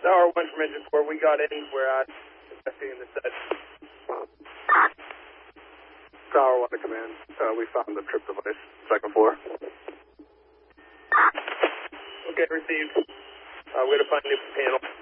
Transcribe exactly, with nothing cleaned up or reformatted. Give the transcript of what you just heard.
Tower one from engine four, we got anywhere at investigating the set. Tower one to command. Uh, we found the trip device, second floor. Okay, received. Uh, we're going to find the panel.